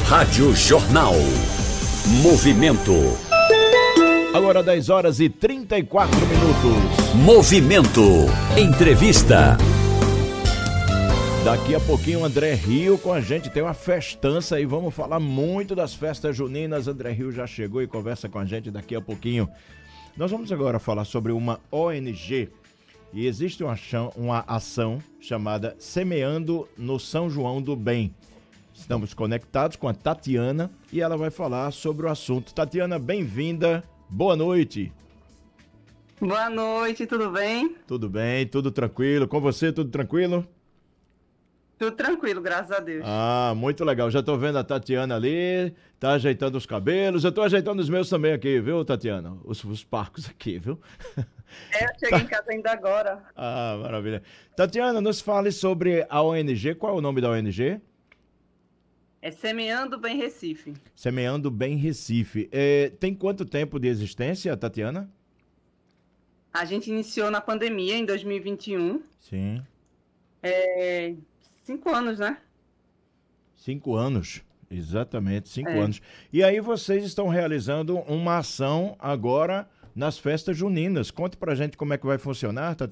Rádio Jornal. Movimento. Agora 10 horas e 34 minutos. Movimento. Entrevista. Daqui a pouquinho André Rio com a gente, tem uma festança aí, vamos falar muito das festas juninas. André Rio já chegou e conversa com a gente daqui a pouquinho. Nós vamos agora falar sobre uma ONG e existe uma ação chamada Semeando no São João do Bem. Estamos conectados com a Tatiana e ela vai falar sobre o assunto. Tatiana, bem-vinda, boa noite. Boa noite, tudo bem? Tudo bem, tudo tranquilo. Com você, tudo tranquilo? Tudo tranquilo, graças a Deus. Ah, muito legal. Já tô vendo a Tatiana ali, tá ajeitando os cabelos. Eu tô ajeitando os meus também aqui, viu, Tatiana? Os parcos aqui, viu? Eu cheguei em casa ainda agora. Ah, maravilha. Tatiana, nos fale sobre a ONG. Qual é o nome da ONG? É Semeando Bem Recife. Semeando Bem Recife. Tem quanto tempo de existência, Tatiana? A gente iniciou na pandemia em 2021. Sim. 5 anos, né? 5 anos, exatamente, 5 anos. E aí vocês estão realizando uma ação agora nas festas juninas. Conte pra gente como é que vai funcionar,